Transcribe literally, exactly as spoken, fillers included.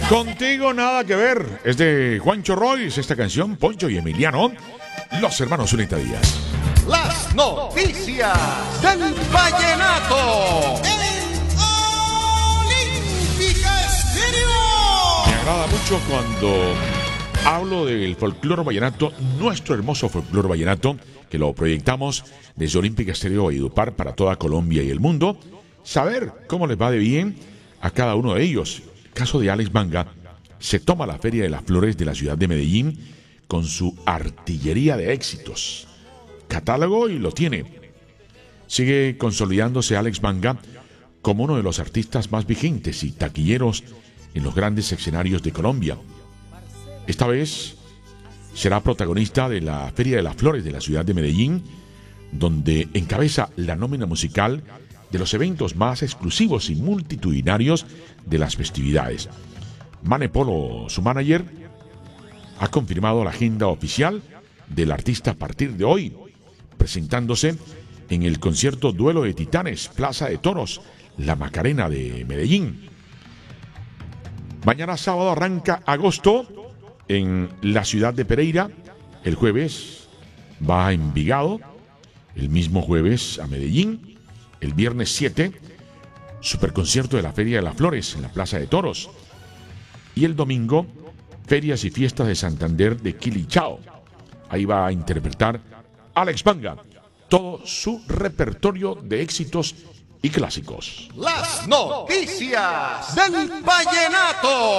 Contigo nada que ver. Es de Juancho Royce, esta canción, Poncho y Emiliano, los hermanos Zuleta Díaz. Las noticias del vallenato en Olímpica Estéreo. Me agrada mucho cuando hablo del folclore vallenato, nuestro hermoso folclore vallenato, que lo proyectamos desde Olímpica Estéreo y Edupar para toda Colombia y el mundo. Saber cómo les va de bien a cada uno de ellos. Caso de Alex Banga, se toma la Feria de las Flores de la ciudad de Medellín con su artillería de éxitos. Catálogo y lo tiene. Sigue consolidándose Alex Banga como uno de los artistas más vigentes y taquilleros en los grandes escenarios de Colombia. Esta vez será protagonista de la Feria de las Flores de la ciudad de Medellín, donde encabeza la nómina musical de los eventos más exclusivos y multitudinarios de las festividades. Mane Polo, su manager, ha confirmado la agenda oficial del artista a partir de hoy, presentándose en el concierto Duelo de Titanes, Plaza de Toros, La Macarena de Medellín. Mañana sábado arranca agosto en la ciudad de Pereira. El jueves va a Envigado, el mismo jueves a Medellín. El viernes siete, superconcierto de la Feria de las Flores en la Plaza de Toros. Y el domingo, Ferias y Fiestas de Santander de Quilichao. Ahí va a interpretar Alex Banga todo su repertorio de éxitos y clásicos. Las noticias del vallenato.